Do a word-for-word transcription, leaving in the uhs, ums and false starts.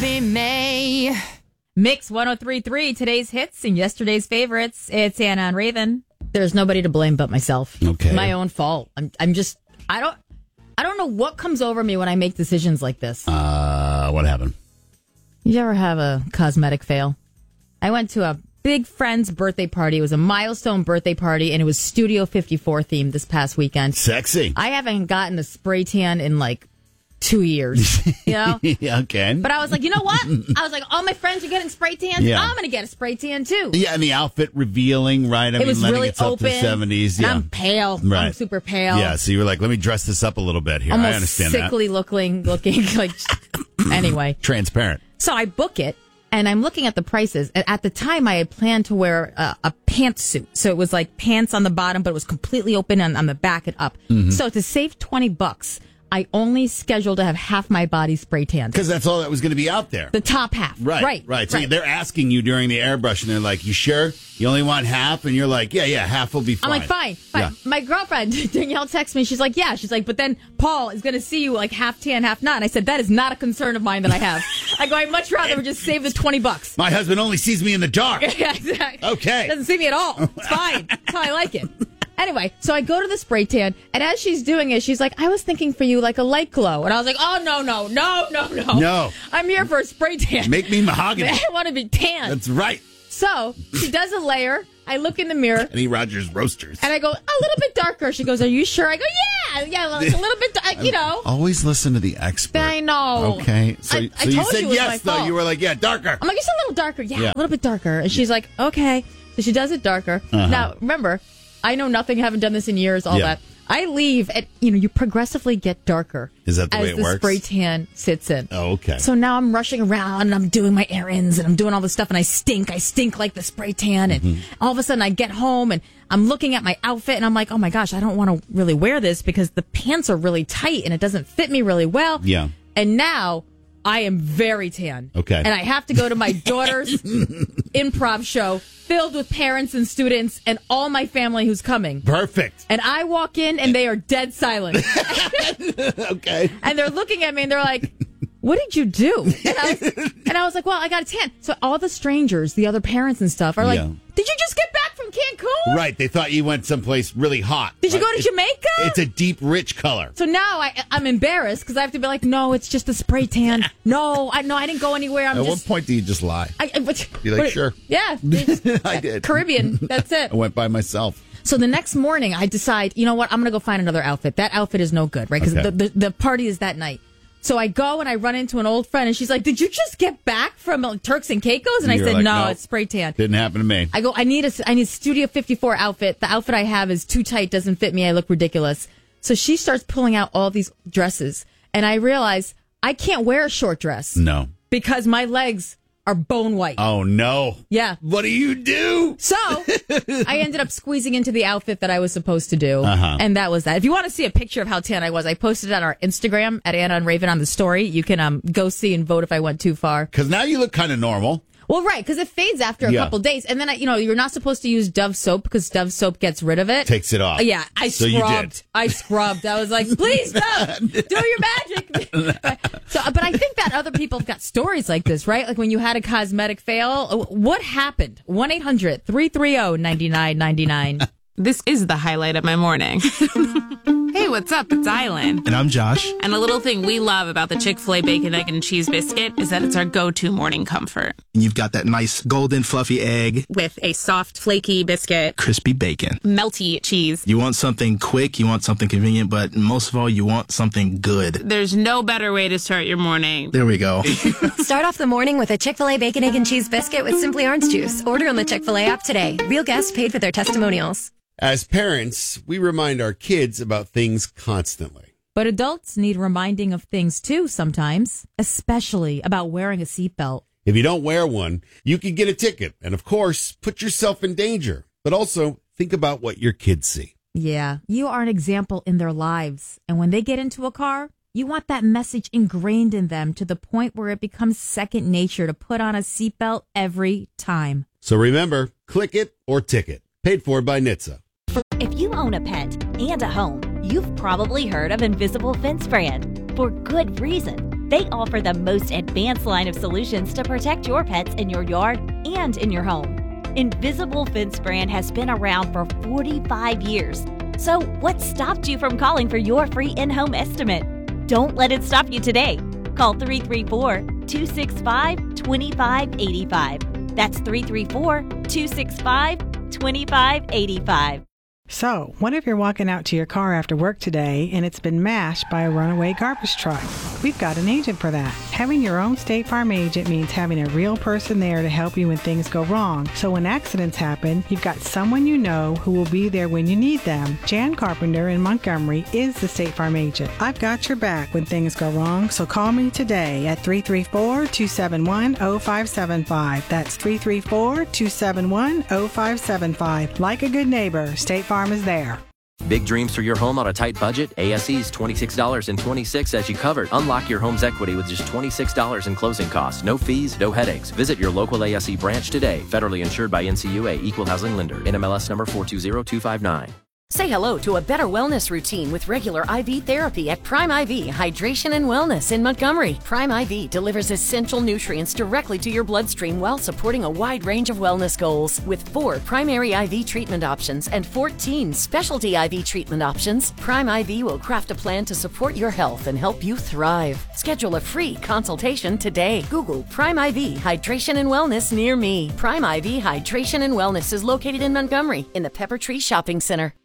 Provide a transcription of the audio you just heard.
be May. Mix one oh three point three, today's hits and yesterday's favorites. It's Anna and Raven. There's nobody to blame but myself. Okay. My own fault. I'm, I'm just, I don't, I don't know what comes over me when I make decisions like this. Uh, what happened? You ever have a cosmetic fail? I went to a big friend's birthday party. It was a milestone birthday party, and it was Studio fifty-four themed this past weekend. Sexy. I haven't gotten a spray tan in like two years, you know? Yeah, okay. But I was like, you know what? I was like, all my friends are getting spray tans. Yeah. I'm going to get a spray tan too. Yeah, and the outfit revealing, right? I it mean, was letting really it's up open. to the seventies. And Yeah. I'm pale. Right. I'm super pale. Yeah, so you were like, let me dress this up a little bit here. Almost I understand sickly that. looking, looking like, anyway. Transparent. So I book it. And I'm looking at the prices. And at the time, I had planned to wear a, a pantsuit. So it was like pants on the bottom, but it was completely open on, on the back and up. Mm-hmm. So to save twenty bucks, I only scheduled to have half my body spray tanned. Because that's all that was going to be out there. The top half. Right, Right. right. So right. they're asking you during the airbrush, and they're like, you sure? You only want half? And you're like, yeah, yeah, half will be fine. I'm like, fine, fine. Yeah. My girlfriend, Danielle, texts me. She's like, yeah. She's like, but then Paul is going to see you like half tan, half not. And I said, that is not a concern of mine that I have. I go, I'd much rather just save the twenty bucks. My husband only sees me in the dark. Yeah, exactly. Okay. Doesn't see me at all. It's fine. That's how I like it. Anyway, so I go to the spray tan, and as she's doing it, she's like, I was thinking for you like a light glow. And I was like, oh, no, no, no, no, no. No. I'm here for a spray tan. Make me mahogany. I want to be tan. That's right. So she does a layer. I look in the mirror. Any Rogers Roasters. And I go, a little bit darker. She goes, are you sure? I go, yeah, yeah, like a little bit, dark, you know. Always listen to the expert. I know. Okay. So, I- so I you told said you it was my yes, though. fault. You were like, yeah, darker. I'm like, it's a little darker. Yeah, Yeah. a little bit darker. And she's like, okay. So she does it darker. Uh-huh. Now, remember, I know nothing, haven't done this in years, all Yeah. that. I leave, and, you know, you progressively get darker. Is that the as way it the works? spray tan sits in. Oh, okay. So now I'm rushing around, and I'm doing my errands, and I'm doing all this stuff, and I stink. I stink like the spray tan. And Mm-hmm. all of a sudden, I get home, and I'm looking at my outfit, and I'm like, oh, my gosh, I don't want to really wear this because the pants are really tight, and it doesn't fit me really well. Yeah. And now I am very tan. Okay. And I have to go to my daughter's improv show filled with parents and students and all my family who's coming. Perfect. And I walk in and they are dead silent. Okay. And they're looking at me and they're like, what did you do? And I was, and I was like, well, I got a tan. So all the strangers, the other parents and stuff are like, Yeah. did you just get back from Cancun? Right. They thought you went someplace really hot. Did you right? go to It- Jamaica? It's a deep, rich color. So now I, I'm embarrassed because I have to be like, no, it's just a spray tan. No, I no, I didn't go anywhere. I'm At just. what point do you just lie? I, I, but, You're like, but- sure. Yeah. they just- I did. Caribbean. That's it. I went by myself. So the next morning, I decide, you know what? I'm going to go find another outfit. That outfit is no good, right? Because Okay. the, the, the party is that night. So I go and I run into an old friend, and she's like, did you just get back from uh, Turks and Caicos? And I You're said, like, no, "No." it's spray tan. Didn't happen to me. I go, I need a, I need a Studio fifty-four outfit. The outfit I have is too tight, doesn't fit me. I look ridiculous. So she starts pulling out all these dresses, and I realize I can't wear a short dress No. because my legs are bone white. Oh, no. Yeah. What do you do? So I ended up squeezing into the outfit that I was supposed to do. Uh-huh. And that was that. If you want to see a picture of how tan I was, I posted it on our Instagram at Anna and Raven on the story. You can um, go see and vote if I went too far. Because now you look kind of normal. Well, right, because it fades after a Yeah. couple days. And then, I, you know, you're not supposed to use Dove soap because Dove soap gets rid of it. Takes it off. Uh, yeah, I So you scrubbed. did. I scrubbed. I was like, please, Dove, do your magic. so, but I think that other people have got stories like this, right? Like when you had a cosmetic fail. What happened? one eight hundred three three zero nine nine nine nine. This is the highlight of my morning. Hey, what's up? It's Island. And I'm Josh. And a little thing we love about the Chick-fil-A Bacon, Egg, and Cheese Biscuit is that it's our go-to morning comfort. And you've got that nice golden fluffy egg, With a soft, flaky biscuit, crispy bacon. melty cheese. You want something quick, you want something convenient, but most of all, you want something good. There's no better way to start your morning. There we go. Start off the morning with a Chick-fil-A Bacon, Egg, and Cheese Biscuit with Simply Orange Juice. Order on the Chick-fil-A app today. Real guests paid for their testimonials. As parents, we remind our kids about things constantly. But adults need reminding of things too sometimes, especially about wearing a seatbelt. If you don't wear one, you could get a ticket and, of course, put yourself in danger. But also, think about what your kids see. Yeah, you are an example in their lives. And when they get into a car, you want that message ingrained in them to the point where it becomes second nature to put on a seatbelt every time. So remember, click it or ticket. Paid for by N H T S A. If you own a pet and a home, you've probably heard of Invisible Fence brand. For good reason. They offer the most advanced line of solutions to protect your pets in your yard and in your home. Invisible Fence brand has been around for forty-five years. So what stopped you from calling for your free in-home estimate? Don't let it stop you today. Call three three four, two six five, two five eight five. That's three three four, two six five, two five eight five. So, what if you're walking out to your car after work today and it's been mashed by a runaway garbage truck? We've got an agent for that. Having your own State Farm agent means having a real person there to help you when things go wrong. So when accidents happen, you've got someone you know who will be there when you need them. Jan Carpenter in Montgomery is the State Farm agent. I've got your back when things go wrong, so call me today at three three four, two seven one, zero five seven five. That's three three four, two seven one, zero five seven five. Like a good neighbor, State Farm is there. Big dreams for your home on a tight budget? A S E's twenty-six dollars and twenty-six cents as you covered. Unlock your home's equity with just twenty-six dollars in closing costs. No fees, no headaches. Visit your local A S E branch today. Federally insured by N C U A, Equal Housing Lender. N M L S number four two zero two five nine. Say hello to a better wellness routine with regular I V therapy at Prime I V Hydration and Wellness in Montgomery. Prime I V delivers essential nutrients directly to your bloodstream while supporting a wide range of wellness goals. With four primary I V treatment options and fourteen specialty I V treatment options, Prime I V will craft a plan to support your health and help you thrive. Schedule a free consultation today. Google Prime I V Hydration and Wellness near me. Prime I V Hydration and Wellness is located in Montgomery in the Pepper Tree Shopping Center.